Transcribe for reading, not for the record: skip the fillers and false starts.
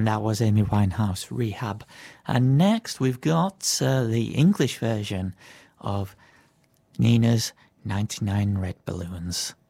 And that was Amy Winehouse, Rehab. And next we've got the English version of Nina's 99 Red Balloons.